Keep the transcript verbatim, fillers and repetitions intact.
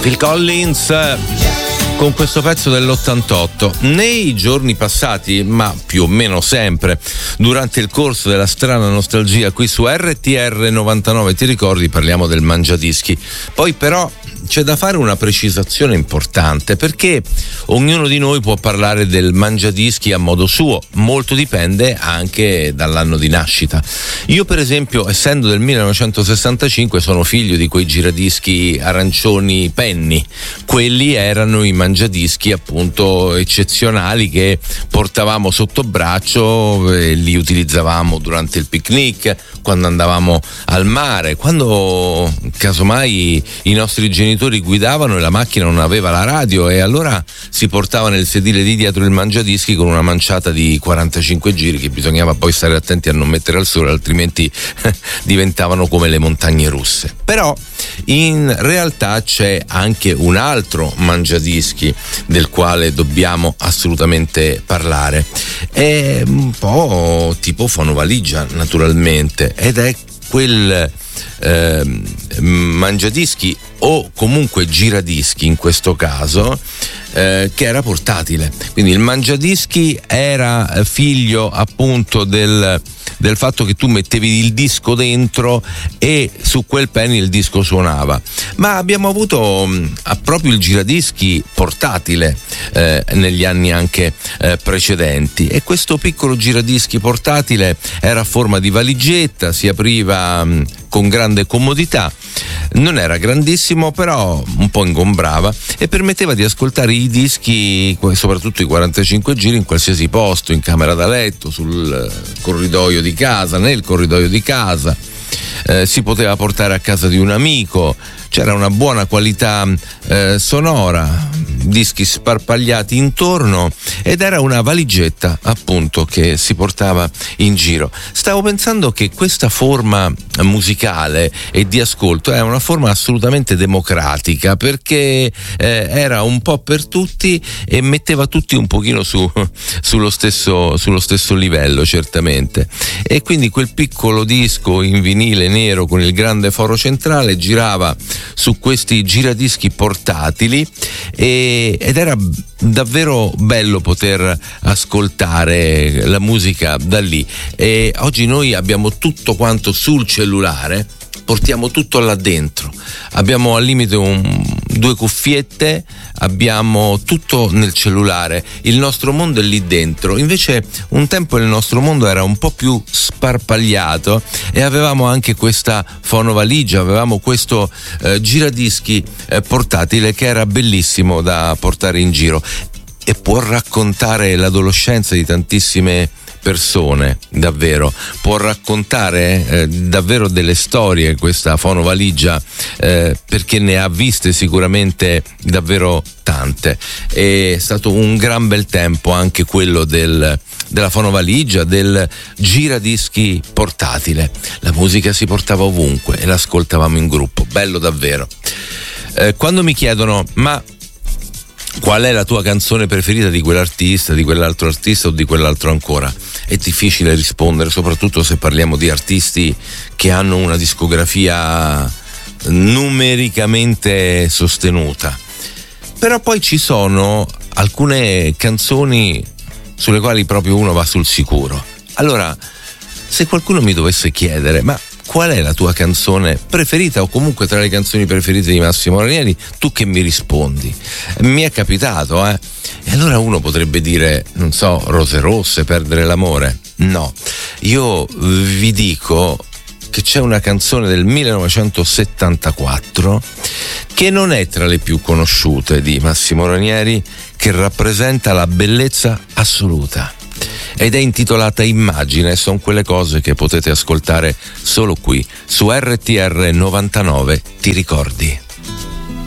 Phil Collins con questo pezzo dell'ottantotto. Nei giorni passati, ma più o meno sempre, durante il corso della strana nostalgia qui su R T R novantanove, ti ricordi, parliamo del mangiadischi. Poi però c'è da fare una precisazione importante, perché ognuno di noi può parlare del mangiadischi a modo suo, molto dipende anche dall'anno di nascita. Io per esempio, essendo del millenovecentosessantacinque, sono figlio di quei giradischi arancioni penny. Quelli erano i mangiadischi appunto eccezionali che portavamo sotto braccio e li utilizzavamo durante il picnic, quando andavamo al mare, quando casomai i nostri genitori guidavano e la macchina non aveva la radio, e allora si portava nel sedile di dietro il mangiadischi con una manciata di quarantacinque giri che bisognava poi stare attenti a non mettere al sole, altrimenti diventavano come le montagne russe. Però in realtà c'è anche un altro mangiadischi del quale dobbiamo assolutamente parlare. È un po' tipo fonovaligia, naturalmente, ed è quel eh, mangiadischi o comunque giradischi in questo caso, eh, che era portatile. Quindi il mangiadischi era figlio appunto del del fatto che tu mettevi il disco dentro e su quel penny il disco suonava. Ma abbiamo avuto mh, proprio il giradischi portatile eh, negli anni anche eh, precedenti, e questo piccolo giradischi portatile era a forma di valigetta, si apriva mh, con grande comodità, non era grandissimo però un po' ingombrava, e permetteva di ascoltare i dischi, soprattutto i quarantacinque giri, in qualsiasi posto, in camera da letto, sul corridoio di casa, nel corridoio di casa, eh, si poteva portare a casa di un amico, c'era una buona qualità eh, sonora, dischi sparpagliati intorno, ed era una valigetta appunto che si portava in giro. Stavo pensando che questa forma musicale e di ascolto è una forma assolutamente democratica, perché eh, era un po' per tutti e metteva tutti un pochino su, sullo stesso, sullo stesso livello, certamente. E quindi quel piccolo disco in vinile nero con il grande foro centrale girava su questi giradischi portatili, e, ed era davvero bello poter ascoltare la musica da lì. E oggi noi abbiamo tutto quanto sul cellulare, portiamo tutto là dentro, abbiamo al limite un, due cuffiette, abbiamo tutto nel cellulare, il nostro mondo è lì dentro. Invece un tempo il nostro mondo era un po' più sparpagliato e avevamo anche questa fonovaligia, avevamo questo eh, giradischi eh, portatile che era bellissimo da portare in giro, e può raccontare l'adolescenza di tantissime persone, davvero, può raccontare eh, davvero delle storie questa fonovaligia, eh, perché ne ha viste sicuramente davvero tante. È stato un gran bel tempo anche quello del della fonovaligia, del giradischi portatile. La musica si portava ovunque e l'ascoltavamo in gruppo, bello davvero. Eh, quando mi chiedono ma qual è la tua canzone preferita di quell'artista, di quell'altro artista o di quell'altro ancora, è difficile rispondere, soprattutto se parliamo di artisti che hanno una discografia numericamente sostenuta. Però poi ci sono alcune canzoni sulle quali proprio uno va sul sicuro. Allora, se qualcuno mi dovesse chiedere ma qual è la tua canzone preferita, o comunque tra le canzoni preferite di Massimo Ranieri, tu che mi rispondi? Mi è capitato, eh? E allora uno potrebbe dire, non so, Rose rosse, Perdere l'amore. No, io vi dico che c'è una canzone del millenovecentosettantaquattro che non è tra le più conosciute di Massimo Ranieri, che rappresenta la bellezza assoluta, ed è intitolata Immagine. Sono quelle cose che potete ascoltare solo qui su R T R novantanove, ti ricordi?